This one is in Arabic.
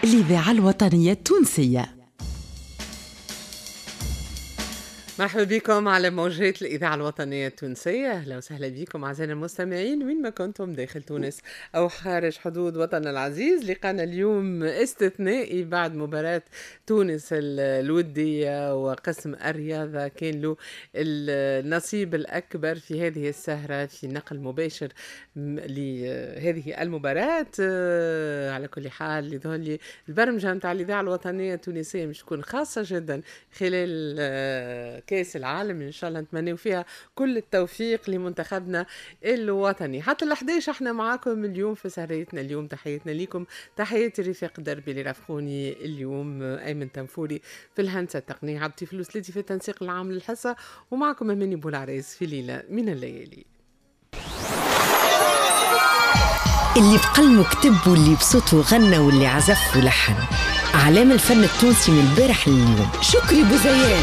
الإذاعة الوطنية التونسية. مرحبا بكم على موجات الإذاعة الوطنية التونسية. أهلا وسهلا بكم أعزائنا المستمعين وين ما كنتم داخل تونس أو خارج حدود وطننا العزيز. لقانا اليوم استثنائي بعد مباراة تونس الودية، وقسم الرياضة كان له النصيب الأكبر في هذه السهرة في نقل مباشر لهذه المباراة. على كل حال يظهر لي البرمجة متاع الإذاعة الوطنية التونسية مش تكون خاصة جدا خلال كاس العالم، ان شاء الله نتمنى فيها كل التوفيق لمنتخبنا الوطني. حتى ال11 احنا معاكم اليوم في سهريتنا اليوم. تحياتنا لكم، تحياتي رفيق الدربي اللي رافقوني اليوم، ايمن تنفوري في الهندسه التقنيه، عبد فلوس ليتي في التنسيق العام للحصه، ومعكم اماني بولعريس في ليله من الليالي. اللي بقلمه كتب واللي بصوته غنى واللي عزف ولحن، أعلام الفن التونسي من البارح لليوم. شكري بوزيان